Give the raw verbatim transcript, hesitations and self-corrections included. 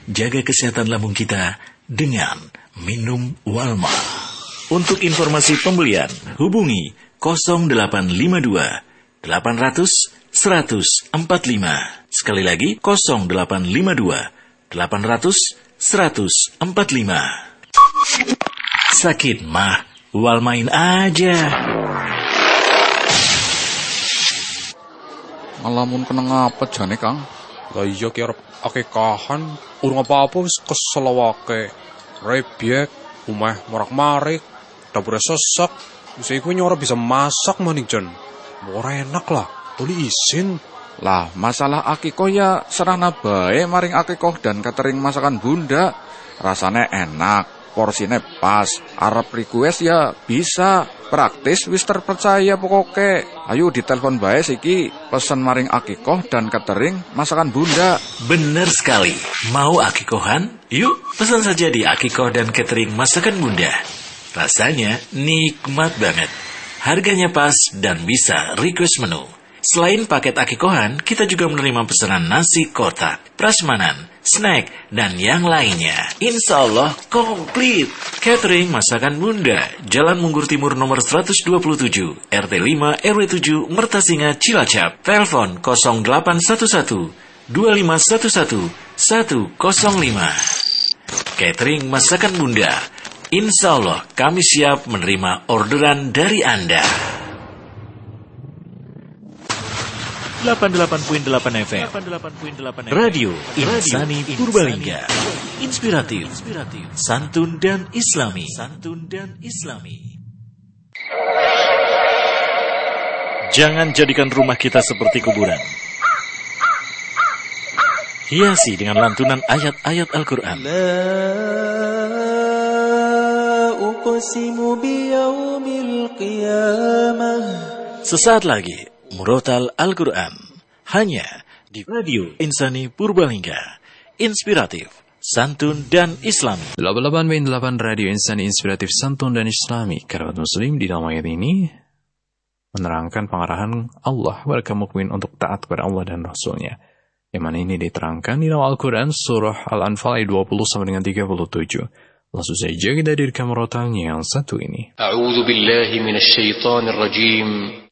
jaga kesehatan lambung kita dengan minum Walma. Untuk informasi pembelian, hubungi nol delapan lima dua delapan nol nol satu nol empat lima. Sekali lagi, nol delapan lima dua delapan nol nol satu nol empat lima. Sakit mah, Walmain aja. Ngalamun kena ngapa jane, Kang? Lah iya ki arep akekahan, urung apa-apa wis kesel awake. Rebyek, umeh morak-marik, dapure sesek. Wis iku nyora bisa masak maning jan. Ora enak lah, tuli isin. Lah, masalah akikoh ya serana bae maring akikoh dan catering masakan Bunda. Rasane enak, porsine pas, arep request ya bisa. Praktis wis terpercaya pokoke. Ayo ditelepon bae siki, pesen maring akikoh dan catering masakan Bunda. Bener sekali. Mau akikohan? Yuk, pesan saja di akikoh dan catering masakan Bunda. Rasanya nikmat banget. Harganya pas dan bisa request menu. Selain paket akikohan, kita juga menerima pesanan nasi kotak, prasmanan, snack, dan yang lainnya. Insya Allah komplit. Catering masakan Bunda, Jalan Munggur Timur nomor seratus dua puluh tujuh, R T lima R W tujuh, Mertasinga, Cilacap. Telepon nol delapan satu satu dua lima satu satu satu nol lima. Catering masakan Bunda, insya Allah kami siap menerima orderan dari Anda. delapan puluh delapan koma delapan F M Radio Insani Purbalingga. Inspiratif, santun dan islami. Santun dan islami. Jangan jadikan rumah kita seperti kuburan. Hiasi dengan lantunan ayat-ayat Al-Quran. La uqsimu biyaumil qiyamah. Sesaat lagi Murotal Al-Quran, hanya di Radio Insani Purbalingga. Inspiratif, santun, dan islami. delapan puluh delapan koma delapan Radio Insani Inspiratif, Santun, dan Islami. Kerabat Muslim di dalam ayat ini menerangkan pengarahan Allah kepada kaum mukmin untuk taat kepada Allah dan Rasulnya. Yang mana ini diterangkan di dalam Al-Quran, Surah Al-Anfal ayat dua puluh sampai dengan tiga puluh tujuh. Langsung saja kita hadirkan murotalnya yang satu ini. A'udzu billahi minasyaitonir rajim.